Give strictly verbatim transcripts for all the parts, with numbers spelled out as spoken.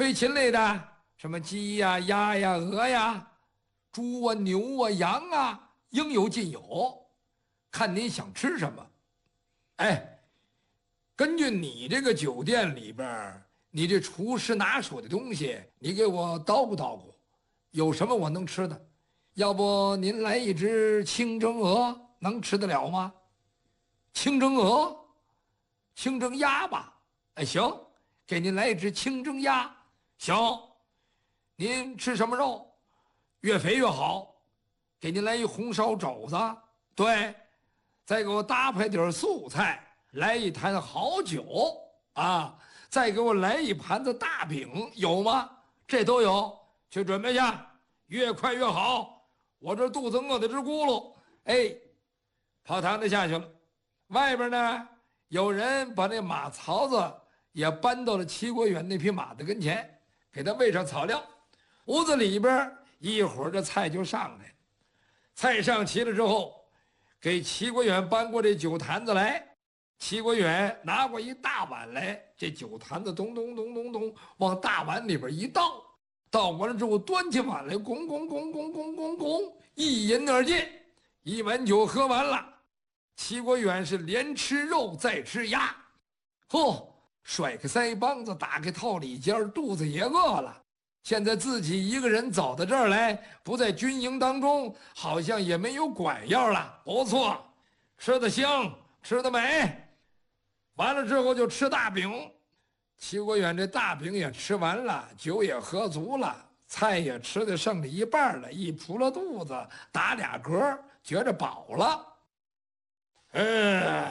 飞禽类的，什么鸡呀、鸭呀、鹅呀、猪啊、牛啊、羊啊，应有尽有，看您想吃什么。哎，根据你这个酒店里边你这厨师拿手的东西，你给我叨咕叨咕，有什么我能吃的？要不您来一只清蒸鹅，能吃得了吗？清蒸鹅，清蒸鸭吧？哎，行，给您来一只清蒸鸭。行，您吃什么肉？越肥越好。给您来一红烧肘子。对，再给我搭配点素菜，来一坛好酒啊！再给我来一盘子大饼，有吗？这都有，去准备去，越快越好。我这肚子饿得直咕噜。哎，跑堂的下去了。外边呢，有人把那马槽子也搬到了齐国远那匹马的跟前，给他喂上草料。屋子里边一会儿这菜就上来了。菜上齐了之后，给齐国远搬过这酒坛子来。齐国远拿过一大碗来，这酒坛子咚咚咚咚咚往大碗里边一倒，倒完了之后端起碗来，咣咣咣咣咣咣咣，一饮而尽。一碗酒喝完了，齐国远是连吃肉再吃鸭，嚯，甩开腮帮子，打开套里间，肚子也饿了。现在自己一个人走到这儿来，不在军营当中，好像也没有管要了。不错，吃得香，吃得美。完了之后就吃大饼。齐国远这大饼也吃完了，酒也喝足了，菜也吃的剩了一半了，一扑了肚子，打俩嗝，觉着饱了。嗯，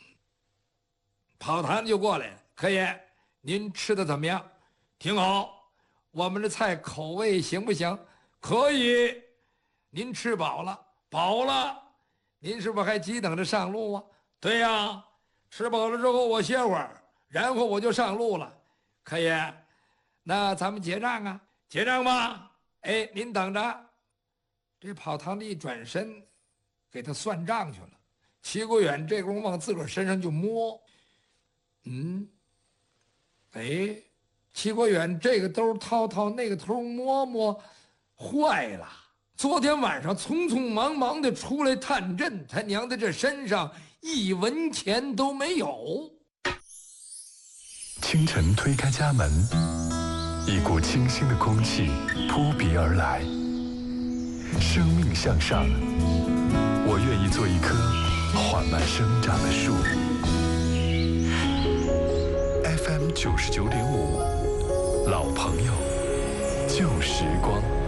跑堂就过来了，柯爷，您吃的怎么样？挺好。我们这菜口味行不行？可以。您吃饱了？饱了。您是不是还急等着上路啊？对呀，吃饱了之后我歇会儿，然后我就上路了。柯爷，那咱们结账啊？结账吧。哎，您等着。这跑堂的一转身，给他算账去了。齐国远这功夫往自个儿身上就摸，嗯，哎，齐国远这个兜掏掏，那个头摸摸，坏了！昨天晚上匆匆忙忙的出来探阵，他娘的这身上一文钱都没有。 清晨推开家门，一股清新的空气扑鼻而来。生命向上，我愿意做一棵缓慢生长的树。F M 九十九点五，老朋友，旧时光。